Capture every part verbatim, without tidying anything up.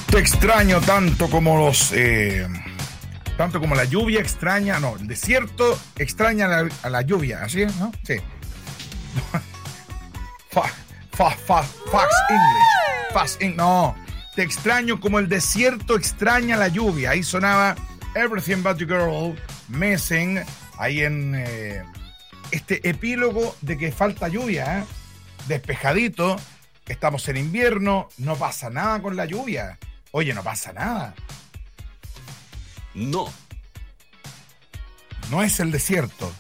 Te extraño tanto como los... Eh, tanto como la lluvia extraña... No, el desierto extraña a la, a la lluvia. ¿Así es, no? Sí. fa, fa, fa, fax English. Fast English. No. Te extraño como el desierto extraña la lluvia. Ahí sonaba Everything But You Girl, Missing. Ahí en eh, este epílogo de que falta lluvia, ¿eh? Despejadito. Estamos en invierno. No pasa nada con la lluvia. Oye, no pasa nada. No. No es el desierto.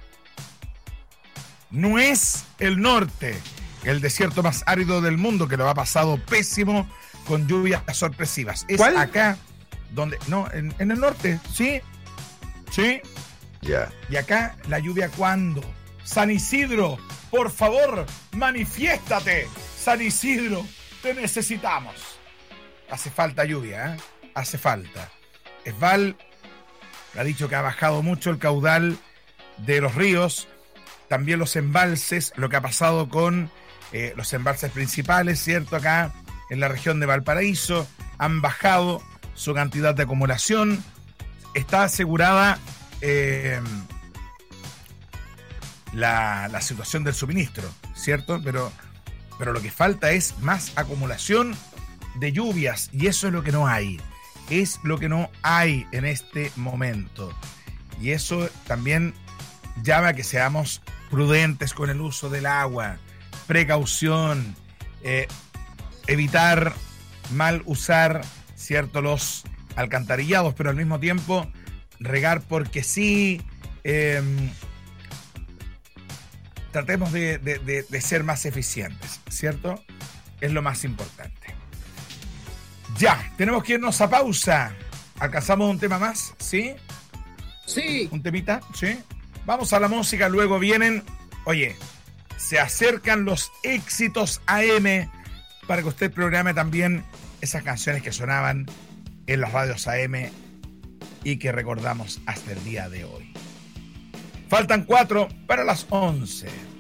No es el norte. El desierto más árido del mundo, que lo ha pasado pésimo con lluvias sorpresivas. Es ¿Cuál? Acá donde... No, en, en el norte. ¿Sí? ¿Sí? Ya. Yeah. Y acá, ¿la lluvia cuándo? San Isidro, por favor, manifiéstate. San Isidro, te necesitamos. Hace falta lluvia, ¿eh? Hace falta. Esval ha dicho que ha bajado mucho el caudal de los ríos, también los embalses, lo que ha pasado con eh, los embalses principales, ¿cierto? Acá en la región de Valparaíso han bajado su cantidad de acumulación. Está asegurada eh, la, la situación del suministro, ¿cierto? Pero, pero lo que falta es más acumulación de lluvias, y eso es lo que no hay. Es lo que no hay en este momento. Y eso también llama a que seamos prudentes con el uso del agua, precaución, eh, evitar mal usar, ¿cierto?, los alcantarillados, pero al mismo tiempo regar porque sí. Eh, tratemos de, de, de, de ser más eficientes, ¿cierto? Es lo más importante. Ya, tenemos que irnos a pausa. ¿Alcanzamos un tema más? ¿Sí? Sí. ¿Un temita? ¿Sí? Vamos a la música, luego vienen... Oye, se acercan los éxitos A M para que usted programe también esas canciones que sonaban en las radios A M y que recordamos hasta el día de hoy. Faltan cuatro para las once.